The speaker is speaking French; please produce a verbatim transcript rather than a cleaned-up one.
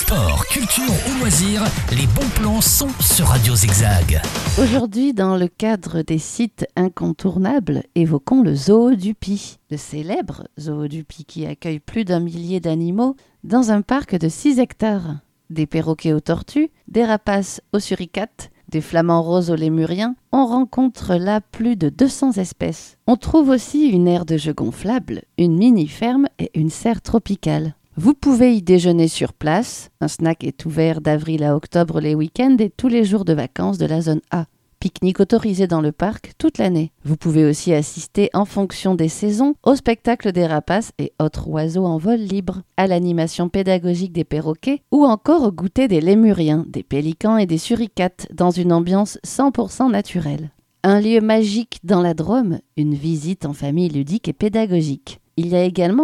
Sport, culture ou loisirs, les bons plans sont sur Radio Zigzag. Aujourd'hui, dans le cadre des sites incontournables, évoquons le Zoo du Py, le célèbre Zoo du Py qui accueille plus d'un millier d'animaux dans un parc de six hectares. Des perroquets aux tortues, des rapaces aux suricates, des flamants roses aux lémuriens, on rencontre là plus de deux cents espèces. On trouve aussi une aire de jeux gonflable, une mini-ferme et une serre tropicale. Vous pouvez y déjeuner sur place. Un snack est ouvert d'avril à octobre les week-ends et tous les jours de vacances de la zone A. Pique-nique autorisé dans le parc toute l'année. Vous pouvez aussi assister en fonction des saisons au spectacle des rapaces et autres oiseaux en vol libre, à l'animation pédagogique des perroquets ou encore au goûter des lémuriens, des pélicans et des suricates dans une ambiance cent pour cent naturelle. Un lieu magique dans la Drôme, une visite en famille ludique et pédagogique. Il y a également